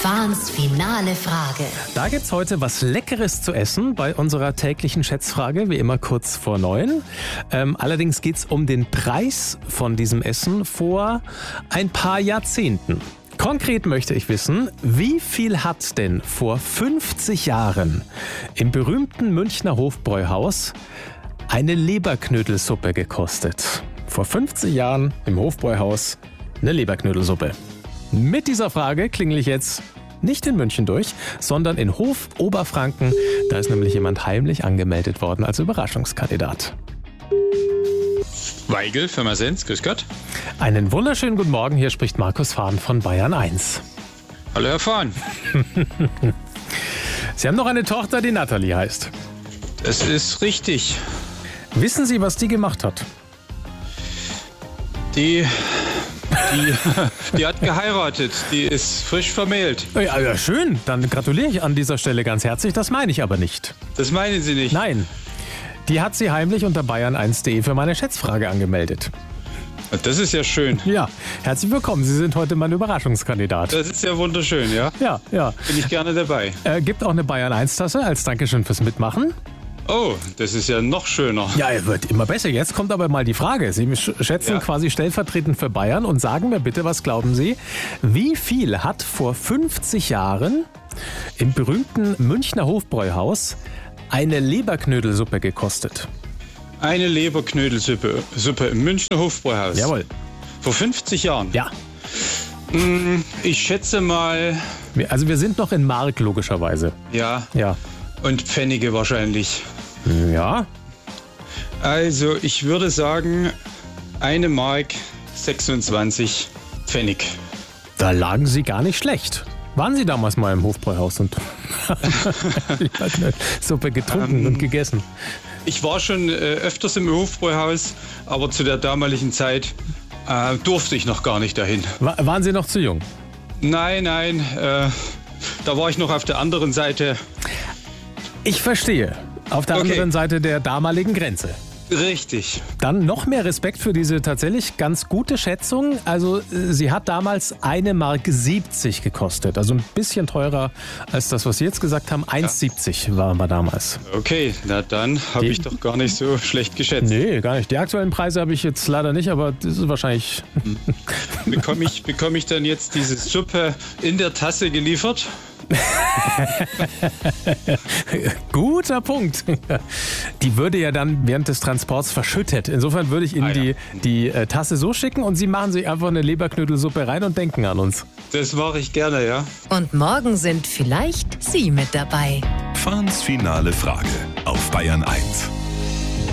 Fahns finale Frage. Da gibt's heute was Leckeres zu essen bei unserer täglichen Schätzfrage, wie immer kurz vor 9. Allerdings geht's um den Preis von diesem Essen vor ein paar Jahrzehnten. Konkret möchte ich wissen, wie viel hat denn vor 50 Jahren im berühmten Münchner Hofbräuhaus eine Leberknödelsuppe gekostet? Vor 50 Jahren im Hofbräuhaus eine Leberknödelsuppe. Mit dieser Frage klingel ich jetzt nicht in München durch, sondern in Hof Oberfranken. Da ist nämlich jemand heimlich angemeldet worden als Überraschungskandidat. Weigel, Firma Sens, grüß Gott. Einen wunderschönen guten Morgen, hier spricht Markus Fahn von Bayern 1. Hallo Herr Fahn. Sie haben noch eine Tochter, die Natalie heißt. Das ist richtig. Wissen Sie, was die gemacht hat? Die hat geheiratet, die ist frisch vermählt. Ja, schön, dann gratuliere ich an dieser Stelle ganz herzlich, das meine ich aber nicht. Das meinen Sie nicht? Nein, die hat sie heimlich unter bayern1.de für meine Schätzfrage angemeldet. Das ist ja schön. Ja, herzlich willkommen, Sie sind heute mein Überraschungskandidat. Das ist ja wunderschön, ja? Ja. Bin ich gerne dabei. Gibt auch eine Bayern-1-Tasse als Dankeschön fürs Mitmachen. Oh, das ist ja noch schöner. Ja, er wird immer besser. Jetzt kommt aber mal die Frage. Sie schätzen quasi stellvertretend für Bayern und sagen mir bitte, was glauben Sie, wie viel hat vor 50 Jahren im berühmten Münchner Hofbräuhaus eine Leberknödelsuppe gekostet? Eine Leberknödelsuppe im Münchner Hofbräuhaus. Jawohl. Vor 50 Jahren? Ja. Ich schätze mal... Also wir sind noch in Mark, logischerweise. Ja. Ja. Und Pfennige wahrscheinlich. Ja. Also ich würde sagen, 1 Mark 26 Pfennig. Da lagen Sie gar nicht schlecht. Waren Sie damals mal im Hofbräuhaus und Suppe getrunken und gegessen? Ich war schon öfters im Hofbräuhaus, aber zu der damaligen Zeit durfte ich noch gar nicht dahin. Waren Sie noch zu jung? Nein, da war ich noch auf der anderen Seite. Ich verstehe. Auf der anderen Seite der damaligen Grenze. Richtig. Dann noch mehr Respekt für diese tatsächlich ganz gute Schätzung. Also sie hat damals 1,70 Mark gekostet. Also ein bisschen teurer als das, was Sie jetzt gesagt haben. 1,70 waren wir damals. Okay, na dann habe ich doch gar nicht so schlecht geschätzt. Nee, gar nicht. Die aktuellen Preise habe ich jetzt leider nicht, aber das ist wahrscheinlich... Bekomme ich dann jetzt diese Suppe in der Tasse geliefert? Guter Punkt. Die würde ja dann während des Transports verschüttet. Insofern würde ich Ihnen die Tasse so schicken und Sie machen sich einfach eine Leberknödelsuppe rein und denken an uns. Das mache ich gerne, ja. Und morgen sind vielleicht Sie mit dabei. Fahns finale Frage auf Bayern 1.